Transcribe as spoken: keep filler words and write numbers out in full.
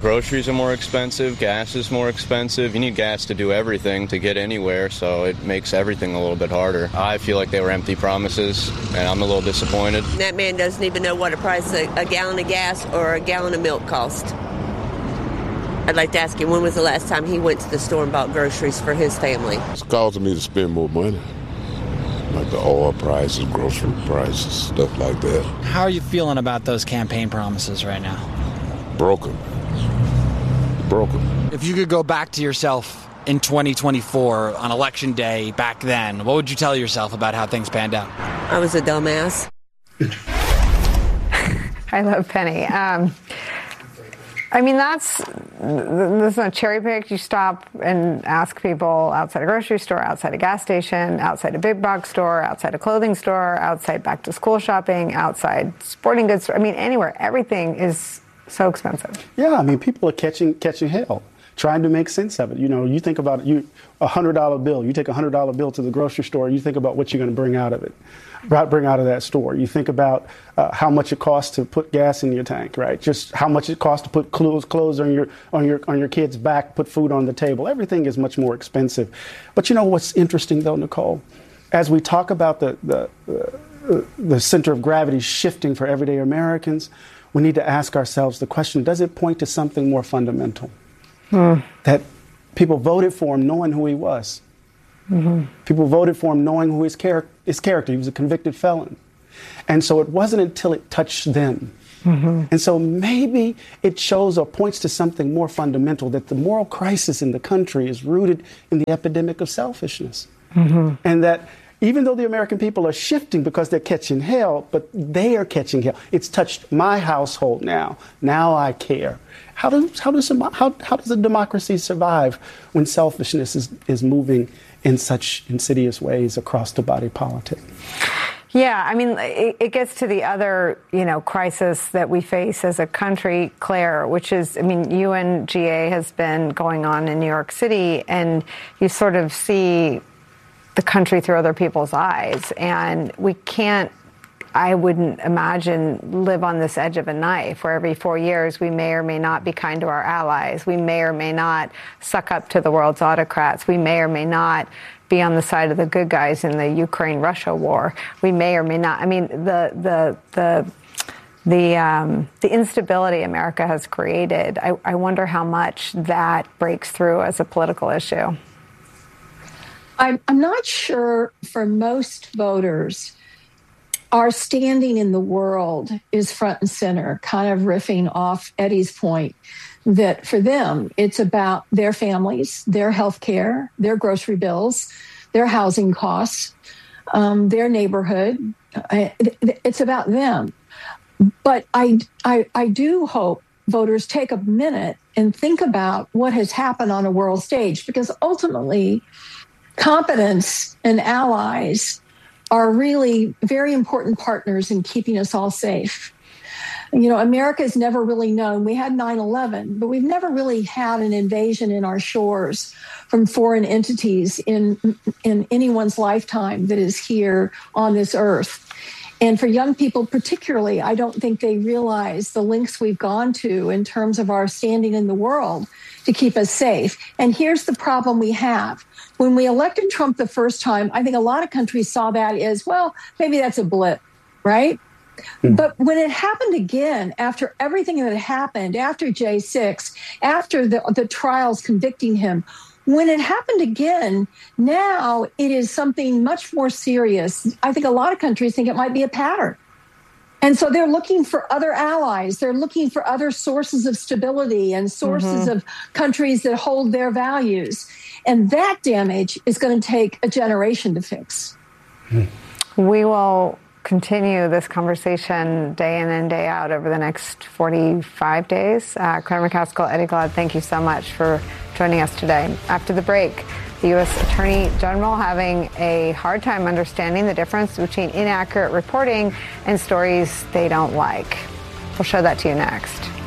Groceries are more expensive, gas is more expensive. You need gas to do everything, to get anywhere, so it makes everything a little bit harder. I feel like they were empty promises, and I'm a little disappointed. That man doesn't even know what a price a, a gallon of gas or a gallon of milk cost. I'd like to ask him, when was the last time he went to the store and bought groceries for his family? It's causing me to spend more money, like the oil prices, grocery prices, stuff like that. How are you feeling about those campaign promises right now? Broken. Broken. If you could go back to yourself in twenty twenty-four on election day back then, what would you tell yourself about how things panned out? I was a dumbass. I love Penny. Um, I mean, that's, that's not cherry picked. You stop and ask people outside a grocery store, outside a gas station, outside a big box store, outside a clothing store, outside back to school shopping, outside sporting goods store. I mean, anywhere. Everything is so expensive. Yeah, I mean, people are catching catching hell, trying to make sense of it. You know, you think about you a hundred dollar bill. You take a hundred dollar bill to the grocery store. You think about what you're going to bring out of it, bring out of that store. You think about uh, how much it costs to put gas in your tank, right? Just how much it costs to put clothes clothes on your on your on your kid's back, put food on the table. Everything is much more expensive. But you know what's interesting though, Nicole, as we talk about the the uh, the center of gravity shifting for everyday Americans, we need to ask ourselves the question, does it point to something more fundamental? Hmm. That people voted for him knowing who he was. Mm-hmm. People voted for him knowing who his, char- his character. He was a convicted felon. And so it wasn't until it touched them. Mm-hmm. And so maybe it shows or points to something more fundamental, that the moral crisis in the country is rooted in the epidemic of selfishness. Mm-hmm. And that even though the American people are shifting because they're catching hell, but they are catching hell. It's touched my household now. Now I care. How does how does how, how does a democracy survive when selfishness is, is moving in such insidious ways across the body politic? Yeah, I mean, it, it gets to the other, you know, crisis that we face as a country, Claire, which is, I mean, U N G A has been going on in New York City, and you sort of see the country through other people's eyes. And we can't, I wouldn't imagine, live on this edge of a knife where every four years we may or may not be kind to our allies. We may or may not suck up to the world's autocrats. We may or may not be on the side of the good guys in the Ukraine-Russia war. We may or may not. I mean, the the the the um, the instability America has created, I, I wonder how much that breaks through as a political issue. I'm, I'm not sure for most voters, our standing in the world is front and center, kind of riffing off Eddie's point that for them, it's about their families, their health care, their grocery bills, their housing costs, um, their neighborhood. It's about them. But I, I, I do hope voters take a minute and think about what has happened on a world stage, because ultimately, competence and allies are really very important partners in keeping us all safe. You know, America's never really known. We had nine eleven, but we've never really had an invasion in our shores from foreign entities in in anyone's lifetime that is here on this earth. And for young people particularly, I don't think they realize the lengths we've gone to in terms of our standing in the world to keep us safe. And here's the problem we have. When we elected Trump the first time, I think a lot of countries saw that as, well, maybe that's a blip, right? Mm. But when it happened again, after everything that happened, after J six, after the, the trials convicting him, when it happened again, now it is something much more serious. I think a lot of countries think it might be a pattern. And so they're looking for other allies. They're looking for other sources of stability and sources mm-hmm. of countries that hold their values. And that damage is going to take a generation to fix. We will continue this conversation day in and day out over the next forty-five days. Uh, Claire McCaskill, Eddie Glaude, thank you so much for joining us today. After the break, the U S Attorney General having a hard time understanding the difference between inaccurate reporting and stories they don't like. We'll show that to you next.